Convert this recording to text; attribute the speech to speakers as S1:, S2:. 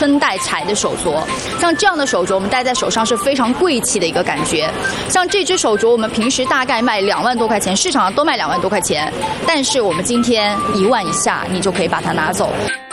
S1: 春带彩的手镯。像这样的手镯，我们戴在手上是非常贵气的一个感觉。像这只手镯，我们平时大概卖2万多块钱，市场上都卖2万多块钱，但是我们今天1万以下，你就可以把它拿走。